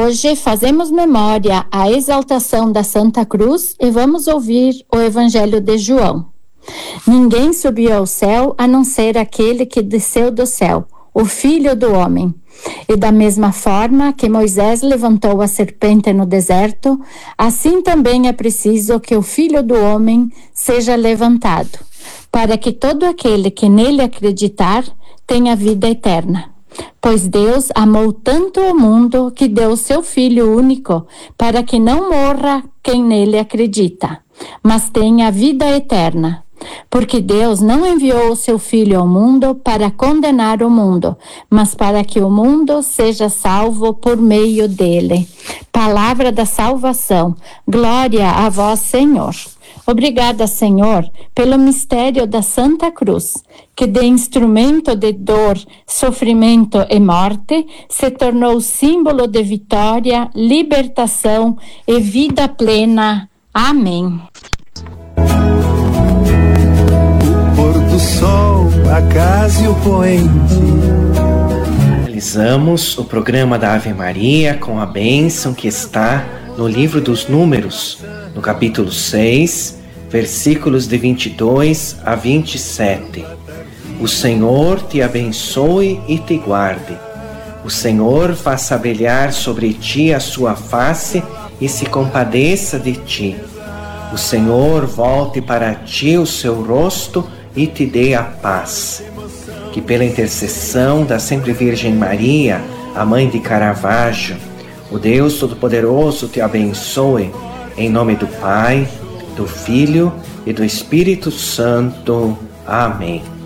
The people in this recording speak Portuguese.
Hoje fazemos memória à exaltação da Santa Cruz e vamos ouvir o Evangelho de João. Ninguém subiu ao céu a não ser aquele que desceu do céu, o Filho do Homem. E da mesma forma que Moisés levantou a serpente no deserto, assim também é preciso que o Filho do Homem seja levantado, para que todo aquele que nele acreditar tenha vida eterna. Pois Deus amou tanto o mundo que deu o seu Filho único, para que não morra quem nele acredita, mas tenha vida eterna. Porque Deus não enviou o seu Filho ao mundo para condenar o mundo, mas para que o mundo seja salvo por meio dele. Palavra da salvação. Glória a vós, Senhor. Obrigada, Senhor, pelo mistério da Santa Cruz, que de instrumento de dor, sofrimento e morte se tornou símbolo de vitória, libertação e vida plena. Amém. O pôr do sol, a casa e o poente. Realizamos o programa da Ave Maria com a bênção que está no livro dos Números, no capítulo 6, versículos de 22 a 27. O Senhor te abençoe e te guarde. O Senhor faça brilhar sobre ti a sua face e se compadeça de ti. O Senhor volte para ti o seu rosto e te dê a paz. Que pela intercessão da Sempre Virgem Maria, a Mãe de Caravaggio, o Deus Todo-Poderoso te abençoe, em nome do Pai, do Filho e do Espírito Santo. Amém.